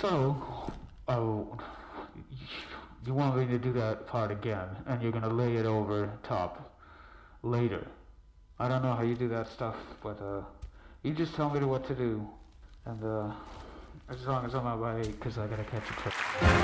So, oh, you want me to do that part again, and you're gonna lay it over top later. I don't know how you do that stuff, but you just tell me what to do, and as long as I'm not late, because I gotta catch a trip.